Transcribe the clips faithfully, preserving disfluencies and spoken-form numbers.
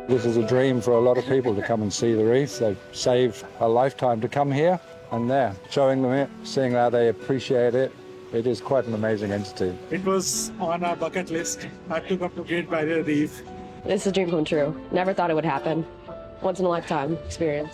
This is a dream for a lot of people to come and see the reef. They've saved a lifetime to come here, and there, showing them it, seeing how they appreciate it. It is quite an amazing entity. It was on our bucket list. I took up to Great Barrier Reef. It's a dream come true. Never thought it would happen. Once in a lifetime experience.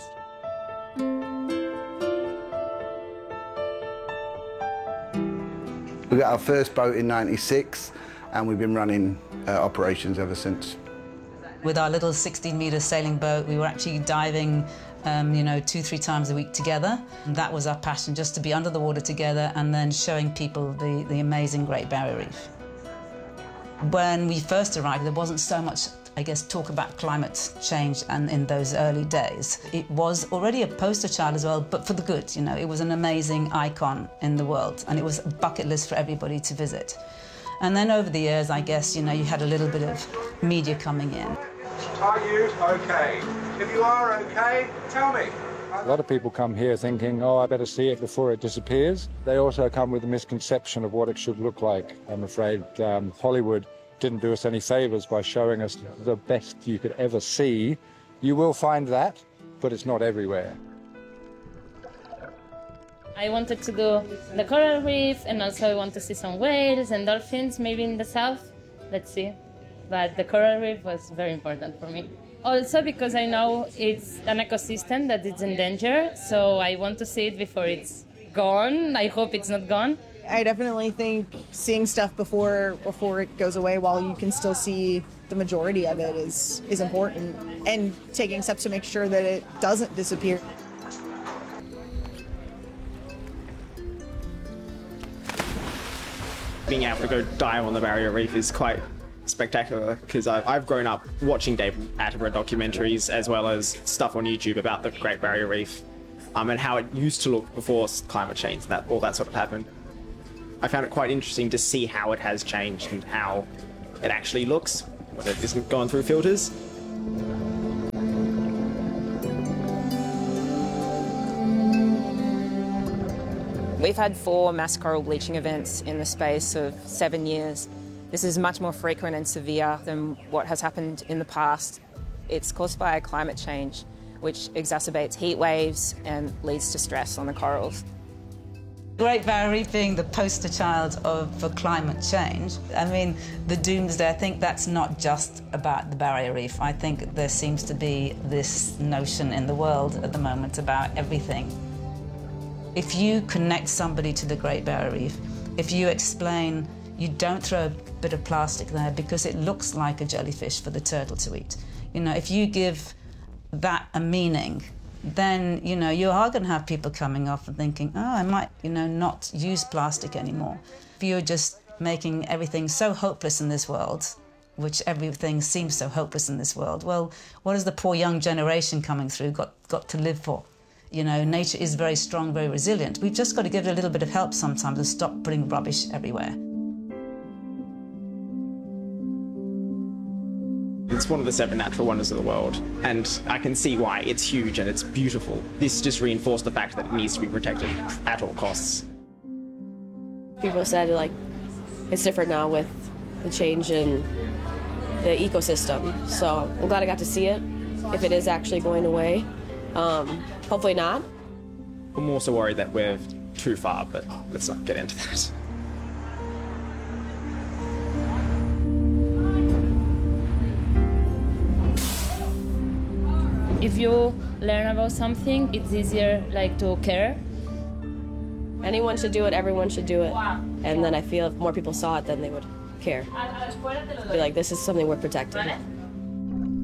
We got our first boat in ninety-six, and we've been running uh, operations ever since. With our little sixteen metre sailing boat, we were actually diving, um, you know, two, three times a week together. And that was our passion, just to be under the water together and then showing people the, the amazing Great Barrier Reef. When we first arrived, there wasn't so much, I guess, talk about climate change, and in those early days. It was already a poster child as well, but for the good, you know. It was an amazing icon in the world, and it was a bucket list for everybody to visit. And then over the years, I guess, you know, you had a little bit of media coming in. Are you okay? If you are okay, tell me. A lot of people come here thinking, oh, I better see it before it disappears. They also come with a misconception of what it should look like. I'm afraid um, Hollywood didn't do us any favours by showing us the best you could ever see. You will find that, but it's not everywhere. I wanted to do the coral reef, and also I want to see some whales and dolphins, maybe in the south. Let's see. But the coral reef was very important for me. Also because I know it's an ecosystem that is in danger, so I want to see it before it's gone. I hope it's not gone. I definitely think seeing stuff before before it goes away, while you can still see the majority of it, is is important, and taking steps to make sure that it doesn't disappear. Being able to go dive on the Barrier Reef is quite spectacular, because I've, I've grown up watching David Attenborough documentaries as well as stuff on YouTube about the Great Barrier Reef um, and how it used to look before climate change and that, all that sort of happened. I found it quite interesting to see how it has changed and how it actually looks when it isn't going through filters. We've had four mass coral bleaching events in the space of seven years. This is much more frequent and severe than what has happened in the past. It's caused by climate change, which exacerbates heat waves and leads to stress on the corals. Great Barrier Reef being the poster child of for climate change. I mean, the doomsday, I think that's not just about the Barrier Reef. I think there seems to be this notion in the world at the moment about everything. If you connect somebody to the Great Barrier Reef, if you explain you don't throw a bit of plastic there because it looks like a jellyfish for the turtle to eat. You know, if you give that a meaning, then, you know, you are going to have people coming off and thinking, oh, I might, you know, not use plastic anymore. If you're just making everything so hopeless in this world, which everything seems so hopeless in this world, well, what has the poor young generation coming through got, got to live for? You know, nature is very strong, very resilient. We've just got to give it a little bit of help sometimes and stop putting rubbish everywhere. It's one of the seven natural wonders of the world, and I can see why. It's huge and it's beautiful. This just reinforced the fact that it needs to be protected at all costs. People said, like, it's different now with the change in the ecosystem. So I'm glad I got to see it, if it is actually going away. Um, hopefully not. I'm also worried that we're too far, but let's not get into that. If you learn about something, it's easier, like, to care. Anyone should do it, everyone should do it. And then I feel if more people saw it, then they would care. Be like, this is something we're protecting.